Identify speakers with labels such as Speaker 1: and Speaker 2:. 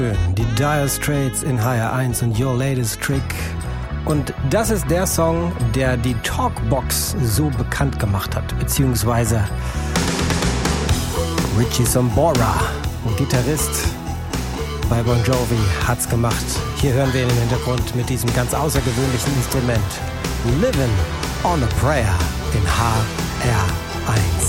Speaker 1: Die Dire Straits in HR1 und Your Latest Trick. Und das ist der Song, der die Talkbox so bekannt gemacht hat, beziehungsweise Richie Sambora, ein Gitarrist bei Bon Jovi, hat's gemacht. Hier hören wir ihn im Hintergrund mit diesem ganz außergewöhnlichen Instrument. Living on a Prayer in HR1.